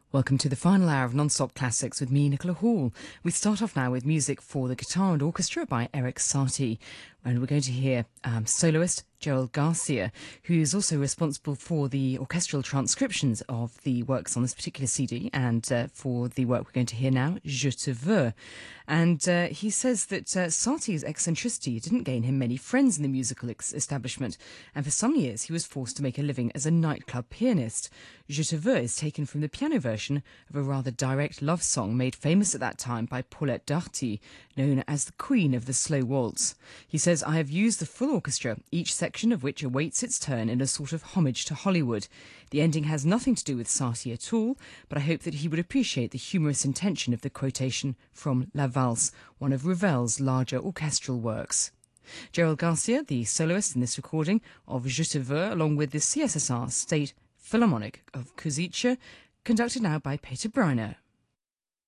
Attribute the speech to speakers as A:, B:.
A: Welcome to the final hour of Non-Stop Classics with me, Nicola Hall. We start off now with music for the guitar and orchestra by Erik Satie, and we're going to hear soloist Gerald Garcia, who is also responsible for the orchestral transcriptions of the works on this particular CD and for the work we're going to hear now, Je te veux. And he says that Satie's eccentricity didn't gain him many friends in the musical establishment, and for some years he was forced to make a living as a nightclub pianist. Je te veux is taken from the piano version of a rather direct love song made famous at that time by Paulette Darty, known as the Queen of the Slow Waltz. He says, "I have used the full orchestra, each section of which awaits its turn in a sort of homage to Hollywood. The ending has nothing to do with Satie at all, but I hope that he would appreciate the humorous intention of the quotation from La Valse, one of Ravel's larger orchestral works." Gerald Garcia, the soloist in this recording of Je te veux, along with the CSSR State Philharmonic of Kozice, conducted now by Peter Briner.